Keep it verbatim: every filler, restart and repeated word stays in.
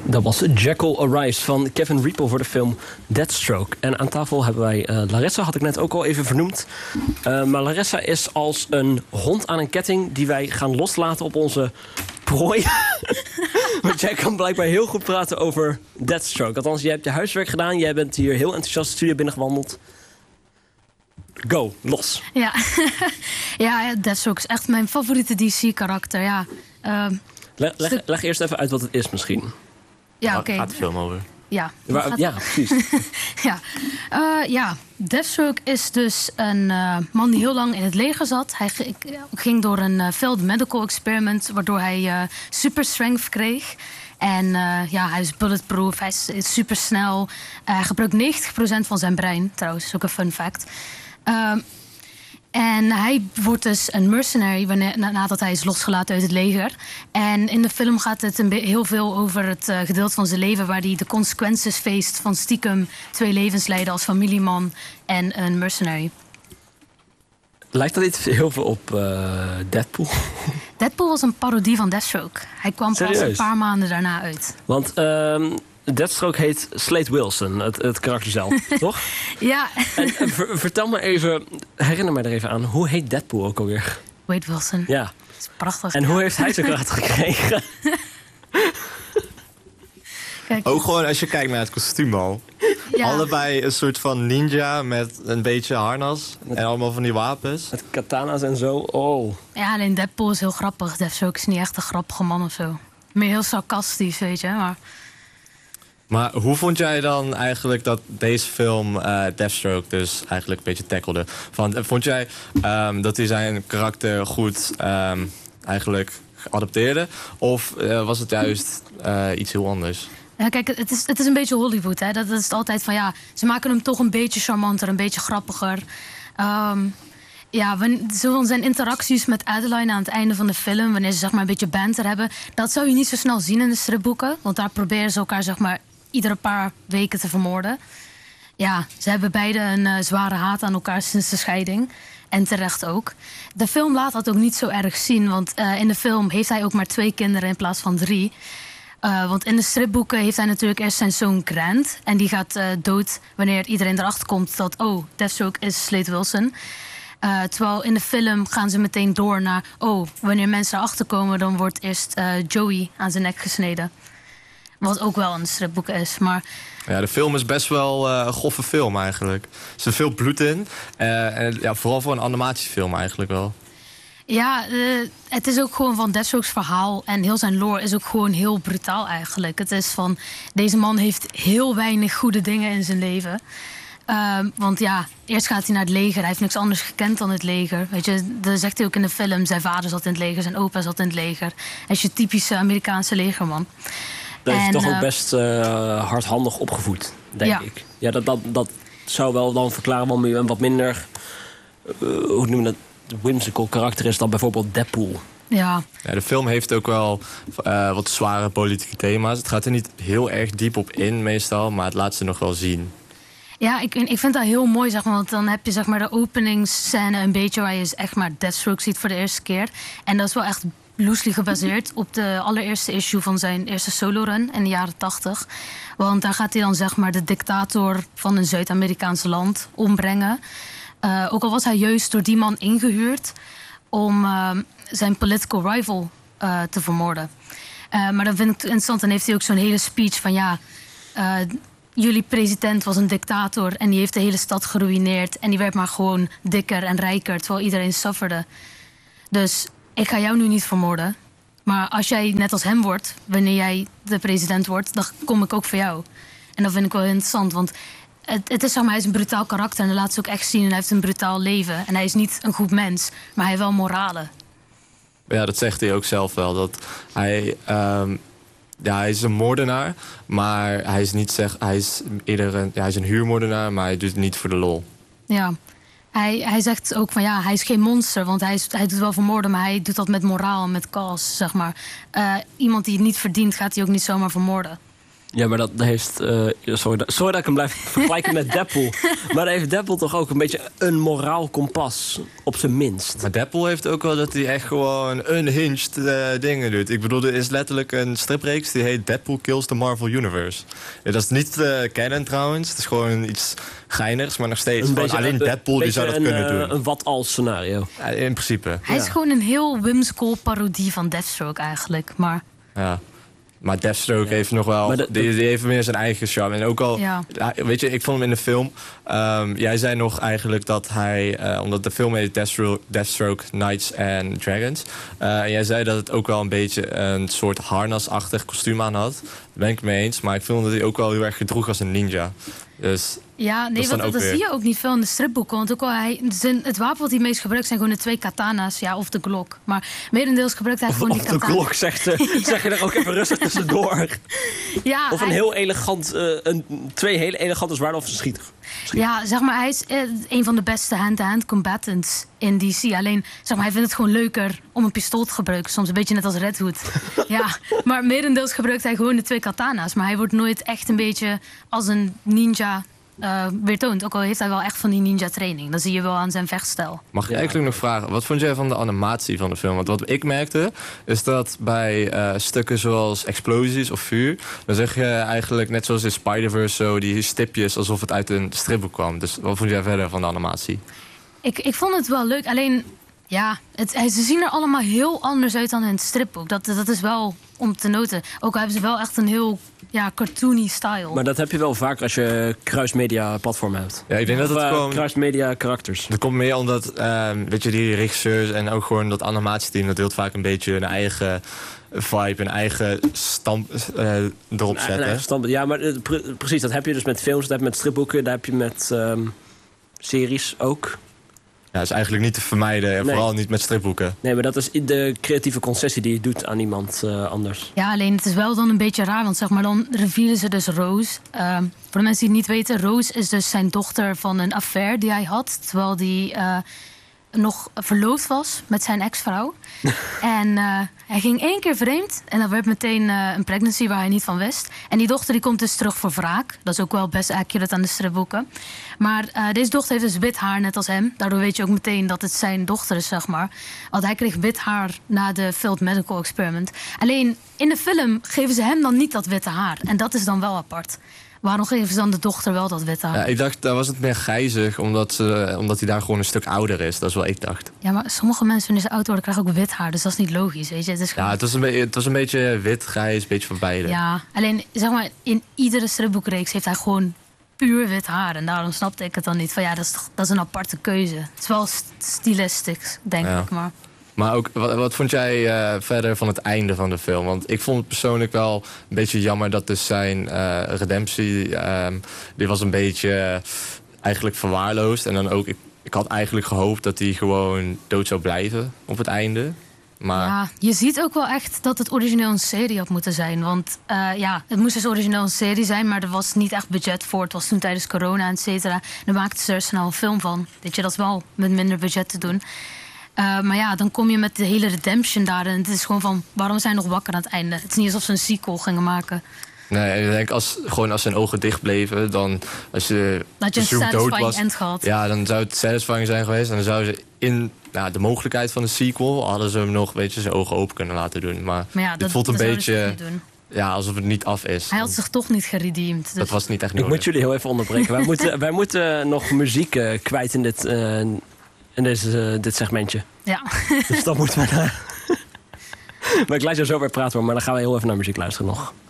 Dat was Jekyll Arise van Kevin Rieple voor de film Deathstroke. En aan tafel hebben wij uh, Larissa, had ik net ook al even vernoemd. Uh, maar Larissa is als een hond aan een ketting die wij gaan loslaten op onze prooi. Want jij kan blijkbaar heel goed praten over Deathstroke. Althans, jij hebt je huiswerk gedaan. Jij bent hier heel enthousiast de studio binnengewandeld. Go, los. Ja, ja, Deathstroke is echt mijn favoriete D C-karakter. Ja. Uh, leg, leg, leg eerst even uit wat het is misschien. Ja, oké. Okay. Gaat de film over? Ja, Waar, gaat... ja precies. ja. Uh, ja, Deathstroke is dus een uh, man die heel lang in het leger zat. Hij ging door een uh, failed medical experiment, waardoor hij uh, super strength kreeg. En uh, ja, hij is bulletproof, hij is, is super snel. Uh, hij gebruikt negentig procent van zijn brein, trouwens, is ook een fun fact. Uh, En hij wordt dus een mercenary wanneer, nadat hij is losgelaten uit het leger. En in de film gaat het een heel veel over het uh, gedeelte van zijn leven waar hij de consequenties faced van stiekem twee levens leiden als familieman en een mercenary. Lijkt dat niet heel veel op uh, Deadpool? Deadpool was een parodie van Deathstroke. Hij kwam Serieus? pas een paar maanden daarna uit. Want uh, Deathstroke heet Slade Wilson, het, het karakter zelf, toch? Ja. En, en ver, vertel me even, herinner me er even aan, hoe heet Deadpool ook alweer? Wade Wilson. Ja. Dat is prachtig. En hoe heeft hij zijn karakter gekregen? Kijk. Ook gewoon als je kijkt naar het kostuum al. Ja. Allebei een soort van ninja met een beetje harnas. Met, en allemaal van die wapens. Met katana's en zo. Oh. Ja, alleen Deadpool is heel grappig. Deathstroke is niet echt een grappige man of zo. Meer heel sarcastisch, weet je. Maar, maar hoe vond jij dan eigenlijk dat deze film uh, Deathstroke dus eigenlijk een beetje tackelde? Van, vond jij um, dat hij zijn karakter goed um, eigenlijk adapteerde? Of uh, was het juist uh, iets heel anders? Ja, kijk, het is, het is een beetje Hollywood. Hè? Dat is het altijd van, ja, ze maken hem toch een beetje charmanter, een beetje grappiger. Um, ja, zo zijn interacties met Adeline aan het einde van de film, wanneer ze zeg maar een beetje banter hebben, dat zou je niet zo snel zien in de stripboeken. Want daar proberen ze elkaar zeg maar iedere paar weken te vermoorden. Ja, ze hebben beide een uh, zware haat aan elkaar sinds de scheiding. En terecht ook. De film laat dat ook niet zo erg zien, want uh, in de film heeft hij ook maar twee kinderen in plaats van drie. Uh, want in de stripboeken heeft hij natuurlijk eerst zijn zoon Grant. En die gaat uh, dood wanneer iedereen erachter komt dat, oh, Deathstroke is Slade Wilson. Uh, terwijl in de film gaan ze meteen door naar, oh, wanneer mensen erachter komen, dan wordt eerst uh, Joey aan zijn nek gesneden. Wat ook wel in de stripboeken is, maar... Ja, de film is best wel uh, een goffe film eigenlijk. Er zit veel bloed in. Uh, en ja, vooral voor een animatiefilm eigenlijk wel. Ja, uh, het is ook gewoon van Deathstroke's verhaal en heel zijn lore is ook gewoon heel brutaal eigenlijk. Het is van, deze man heeft heel weinig goede dingen in zijn leven. Uh, want ja, eerst gaat hij naar het leger. Hij heeft niks anders gekend dan het leger. Weet je, dat zegt hij ook in de film. Zijn vader zat in het leger, zijn opa zat in het leger. Hij is je typische Amerikaanse legerman. Dat is en, toch uh, ook best uh, hardhandig opgevoed, denk ja. ik. Ja, dat, dat, dat zou wel dan verklaren waarom je een wat minder, uh, hoe noem je dat, whimsical karakter is dan bijvoorbeeld Deadpool. Ja. Ja, de film heeft ook wel uh, wat zware politieke thema's. Het gaat er niet heel erg diep op in meestal, maar het laat ze nog wel zien. Ja, ik, ik vind dat heel mooi, zeg maar, want dan heb je zeg maar, de openingsscène een beetje waar je echt maar Deathstroke ziet voor de eerste keer. En dat is wel echt loosely gebaseerd op de allereerste issue van zijn eerste solo-run in de jaren tachtig. Want daar gaat hij dan zeg maar de dictator van een Zuid-Amerikaans land ombrengen. Uh, ook al was hij juist door die man ingehuurd om uh, zijn political rival uh, te vermoorden. Uh, maar dan vind ik het interessant, dan heeft hij ook zo'n hele speech van ja, uh, jullie president was een dictator en die heeft de hele stad geruïneerd en die werd maar gewoon dikker en rijker terwijl iedereen sufferde. Dus ik ga jou nu niet vermoorden, maar als jij net als hem wordt, wanneer jij de president wordt, dan kom ik ook voor jou. En dat vind ik wel interessant, want Het, het is, zeg maar, hij is een brutaal karakter en dat laat ze ook echt zien. En hij heeft een brutaal leven. En hij is niet een goed mens, maar hij heeft wel moralen. Ja, dat zegt hij ook zelf wel. Dat hij, um, ja, hij is een moordenaar, maar hij is niet zeg, hij is eerder een, ja, hij is een huurmoordenaar, maar hij doet het niet voor de lol. Ja, hij, hij zegt ook van ja, hij is geen monster, want hij, is, hij doet wel vermoorden, maar hij doet dat met moraal en met cause, zeg maar. Uh, iemand die het niet verdient, gaat hij ook niet zomaar vermoorden. Ja, maar dat heeft... Uh, sorry, dat, sorry dat ik hem blijf vergelijken met Deadpool. Maar dan heeft Deadpool toch ook een beetje een moraal kompas, op zijn minst. Maar Deadpool heeft ook wel dat hij echt gewoon unhinged uh, dingen doet. Ik bedoel, er is letterlijk een stripreeks die heet Deadpool Kills the Marvel Universe. Ja, dat is niet uh, canon trouwens, het is gewoon iets geinigs, maar nog steeds. Beetje, alleen Deadpool die zou dat een, kunnen uh, doen. Een wat-als scenario. Ja, in principe. Hij ja. is gewoon een heel whimsical parodie van Deathstroke eigenlijk, maar... Ja. Maar Deathstroke ja. heeft nog wel... De, die, die heeft meer zijn eigen charme. En ook al... Ja. Weet je, ik vond hem in de film... Um, jij zei nog eigenlijk dat hij... Uh, omdat de film heet Deathstroke, Deathstroke Knights and Dragons. Uh, en jij zei dat het ook wel een beetje een soort harnasachtig kostuum aan had. Daar ben ik het mee eens. Maar ik vond dat hij ook wel heel erg gedroeg als een ninja. Dus... Ja, nee, want dat weer. zie je ook niet veel in de stripboeken. Want ook al hij, zijn, het wapen wat hij meest gebruikt zijn gewoon de twee katana's. Ja, of de glok. Maar merendeels gebruikt hij of, gewoon of die katana. Of de glok, zegt, uh, ja. zeg je er ook even rustig tussendoor. Ja, of een hij... heel elegant, uh, een, twee hele elegante zwaarden of een schieter. Ja, zeg maar, hij is uh, een van de beste hand-to-hand combatants in D C. Alleen, zeg maar, hij vindt het gewoon leuker om een pistool te gebruiken. Soms een beetje net als Red Hood. Ja, maar merendeels gebruikt hij gewoon de twee katana's. Maar hij wordt nooit echt een beetje als een ninja... Uh, weer toont. Ook al heeft hij wel echt van die ninja training. Dat zie je wel aan zijn vechtstijl. Mag ik eigenlijk nog vragen, wat vond jij van de animatie van de film? Want wat ik merkte, is dat bij uh, stukken zoals explosies of vuur... dan zeg je eigenlijk, net zoals in Spider-Verse, zo die stipjes alsof het uit een stripboek kwam. Dus wat vond jij verder van de animatie? Ik, ik vond het wel leuk, alleen... Ja, het, ze zien er allemaal heel anders uit dan in het stripboek. Dat, dat is wel om te noten. Ook al hebben ze wel echt een heel ja, cartoony style. Maar dat heb je wel vaak als je kruismedia platformen hebt. Ja, ik denk dat het uh, gewoon... Kruismedia karakters. Dat komt meer omdat, uh, weet je, die regisseurs en ook gewoon dat animatieteam... dat deelt vaak een beetje hun eigen vibe, een eigen stamp uh, erop zetten. Een eigen stamp, ja, maar uh, pre- precies, dat heb je dus met films, dat heb je met stripboeken... dat heb je met um, series ook... Ja, dat is eigenlijk niet te vermijden. En nee. Vooral niet met stripboeken. Nee, maar dat is de creatieve concessie die je doet aan iemand uh, anders. Ja, alleen het is wel dan een beetje raar. Want zeg maar, dan revealen ze dus Rose. Uh, voor de mensen die het niet weten... Rose is dus zijn dochter van een affaire die hij had... terwijl hij uh, nog verloofd was met zijn ex-vrouw. En uh, hij ging één keer vreemd. En dat werd meteen uh, een pregnancy waar hij niet van wist. En die dochter die komt dus terug voor wraak. Dat is ook wel best accurate aan de stripboeken. Maar uh, deze dochter heeft dus wit haar, net als hem. Daardoor weet je ook meteen dat het zijn dochter is, zeg maar. Want hij kreeg wit haar na de failed medical experiment. Alleen in de film geven ze hem dan niet dat witte haar. En dat is dan wel apart. Waarom geven ze dan de dochter wel dat witte haar? Ja, ik dacht, daar was het meer grijzig, omdat, ze, omdat hij daar gewoon een stuk ouder is. Dat is wat ik dacht. Ja, maar sommige mensen, wanneer ze oud worden, krijgen ook wit haar. Dus dat is niet logisch, weet je. Het is gewoon... Ja, het was, een be- het was een beetje wit, grijs, een beetje van beide. Ja, alleen, zeg maar, in iedere stripboekreeks heeft hij gewoon puur wit haar. En daarom snapte ik het dan niet. Van ja, dat is, dat is een aparte keuze. Het is wel st- stilistisch, denk ja. ik, maar... Maar ook, wat, wat vond jij uh, verder van het einde van de film? Want ik vond het persoonlijk wel een beetje jammer dat dus zijn uh, redemptie... Uh, die was een beetje uh, eigenlijk verwaarloosd. En dan ook, ik, ik had eigenlijk gehoopt dat hij gewoon dood zou blijven op het einde. Maar... Ja, je ziet ook wel echt dat het origineel een serie had moeten zijn. Want uh, ja, het moest dus origineel een serie zijn... maar er was niet echt budget voor. Het was toen tijdens corona, et cetera. Dan maakten ze er snel een film van. Weet je, dat is wel met minder budget te doen... Uh, maar ja, dan kom je met de hele redemption daar. En het is gewoon van, waarom zijn we nog wakker aan het einde? Het is niet alsof ze een sequel gingen maken. Nee, ik denk als, gewoon als zijn ogen dicht bleven... dan als je, dat je een satisfying was, end gehad. Ja, dan zou het satisfying zijn geweest. En dan zouden ze in nou, de mogelijkheid van de sequel... hadden ze hem nog weet je, zijn ogen open kunnen laten doen. Maar, maar ja, het voelt een beetje... Ja, alsof het niet af is. Hij had zich toch niet geredeemd. Dus... Dat was niet echt nodig. Ik moet jullie heel even onderbreken. wij, moeten, wij moeten nog muziek uh, kwijt in dit... Uh, in deze, uh, dit segmentje. Ja. Dus dan moeten we naar... maar ik laat jou zo weer praten, maar dan gaan we heel even naar muziek luisteren nog.